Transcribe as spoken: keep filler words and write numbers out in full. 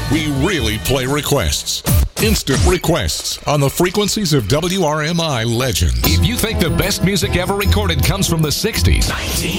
We really play requests. Instant requests on the frequencies of W R M I legends. If you think the best music ever recorded comes from the sixties,